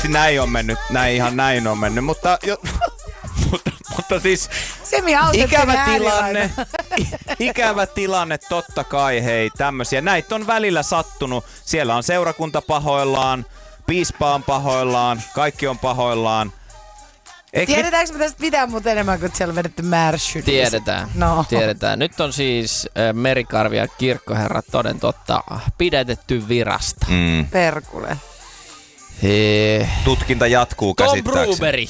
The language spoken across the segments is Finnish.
näin on mennyt, näin on mennyt, mutta siis ikävä tilanne totta kai, hei, tämmösiä. Näitä on välillä sattunut. Siellä on seurakunta pahoillaan, piispa on pahoillaan, kaikki on pahoillaan. Tiedetäänkö me tästä mitään muuta enemmän kuin siellä on vedetty märssyt? Tiedetään. Nyt on siis Merikarvi ja kirkkoherra toden totta pidätetty virasta. Perkule. Tutkinta jatkuu käsittääkseni. Tom Bruberi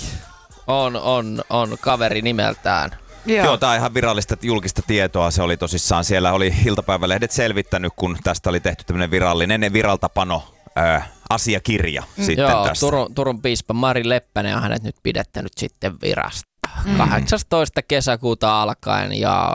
on kaveri nimeltään. Joo, tää on ihan virallista julkista tietoa. Se oli tosissaan, siellä oli iltapäivälehdet selvittänyt, kun tästä oli tehty tämmönen virallinen viraltapano asiakirja sitten tästä. Turun piispa Mari Leppänen on hänet nyt pidättänyt sitten virasta. 18. kesäkuuta alkaen ja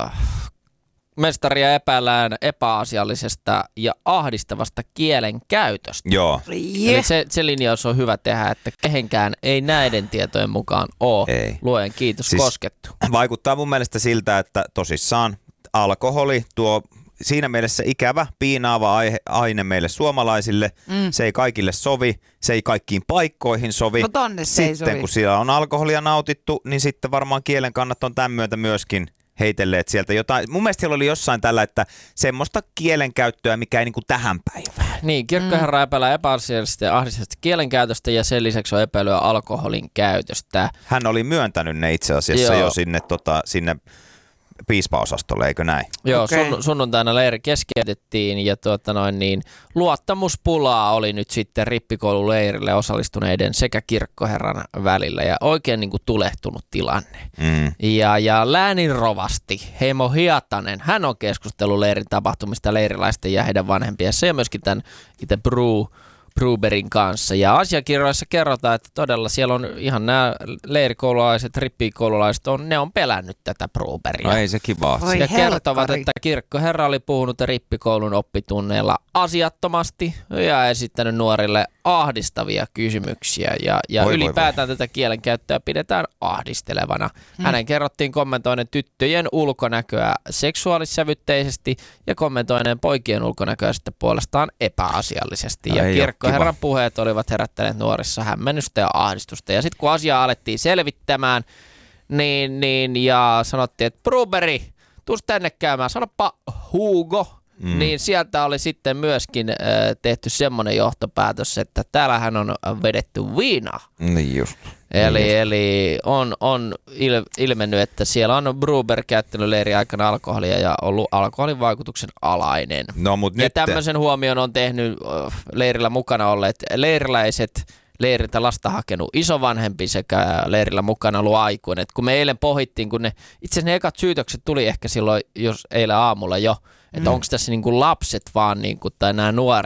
mestaria epäillään epäasiallisesta ja ahdistavasta kielen käytöstä. Joo. Eli se linjaus on hyvä tehdä, että kehenkään ei näiden tietojen mukaan ole luojan kiitos siis koskettu. Vaikuttaa mun mielestä siltä, että tosissaan alkoholi tuo siinä mielessä ikävä, piinaava aine meille suomalaisille. Se ei kaikille sovi, se ei kaikkiin paikkoihin sovi. No tonne se ei sovi. Kun siellä on alkoholia nautittu, niin sitten varmaan kielen kannat on tämän myötä myöskin heitelleet sieltä jotain. Mun mielestä siellä oli jossain tällä, että semmoista kielenkäyttöä, mikä ei niinku tähän päivään. Niin, kirkkoherra epäilee epäasiallisesta ja ahdisesta kielenkäytöstä ja sen lisäksi on epäilyä alkoholin käytöstä. Hän oli myöntänyt ne itse asiassa jo sinne piispaosastolle, eikö näin? Joo, sunnuntaina leiri keskeytettiin ja luottamuspulaa oli nyt sitten rippikoululeirille osallistuneiden sekä kirkkoherran välillä ja oikein niin kuin tulehtunut tilanne. Ja läänin rovasti Heimo Hiatanen, hän on keskustellut leirin tapahtumista leirilaisten ja heidän vanhempiensa ja myöskin tämän itse Bruberin kanssa. Ja asiakirjoissa kerrotaan, että todella siellä on ihan nämä leirikoululaiset, rippikoululaiset, ne on pelännyt tätä Bruberia. No ei se kivaa. Ja kertovat, että kirkkoherra oli puhunut rippikoulun oppitunneilla asiattomasti ja esittänyt nuorille ahdistavia kysymyksiä. Ja ylipäätään tätä kielenkäyttöä pidetään ahdistelevana. Hänen kerrottiin kommentoineen tyttöjen ulkonäköä seksuaalissävytteisesti ja kommentoineen poikien ulkonäköä sitten puolestaan epäasiallisesti. Ja kirkkoherran puheet olivat herättäneet nuorissa hämmennystä ja ahdistusta. Ja sitten kun asiaa alettiin selvittämään, ja sanottiin, että Bruberi, tuus tänne käymään, sanoppa Hugo. Niin sieltä oli sitten myöskin tehty semmoinen johtopäätös, että täällähän on vedetty viinaa. Niin just. Eli on ilmennyt, että siellä on Bruber käyttänyt leirin aikana alkoholia ja ollut alkoholin vaikutuksen alainen. No, mut ja tämmöisen huomion on tehnyt leirillä mukana olleet leiriläiset, leiriltä lasta hakenut isovanhempi sekä leirillä mukana ollut aikuinen. Et kun me eilen pohittiin, kun itse asiassa ne ekat syytökset tuli ehkä silloin, jos eilen aamulla jo, että onko tässä niinku lapset vaan, niinku, tai nämä nuoret